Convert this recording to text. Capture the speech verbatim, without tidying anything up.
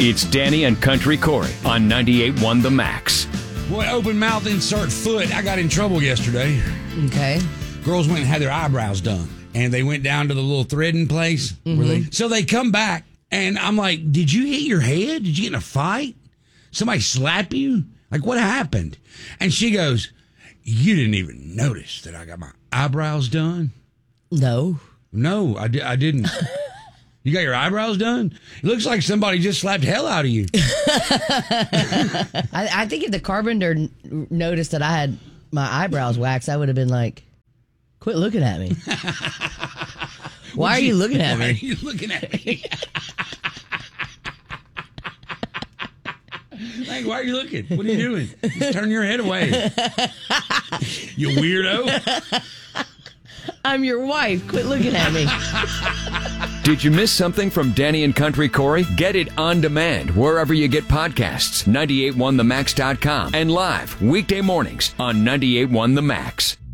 It's Danny and Country Corey on ninety-eight point one The Max. Boy, open mouth, insert foot. I got in trouble yesterday. Okay. Girls went and had their eyebrows done. And they went down to the little threading place. Mm-hmm. Where they, so they come back, and I'm like, did you hit your head? Did you get in a fight? Somebody slap you? Like, what happened? And she goes, you didn't even notice that I got my eyebrows done? No. No, I, di- I didn't. You got your eyebrows done? It looks like somebody just slapped hell out of you. I, I think if the carpenter n- noticed that I had my eyebrows waxed, I would have been like, quit looking at me. Why are you, you looking at why me? Why are you looking at me? Like, why are you looking? What are you doing? Just turn your head away. You weirdo. I'm your wife. Quit looking at me. Did you miss something from Danny and Country Corey? Get it on demand wherever you get podcasts. ninety-eight one the max dot com and live weekday mornings on ninety-eight one The Max.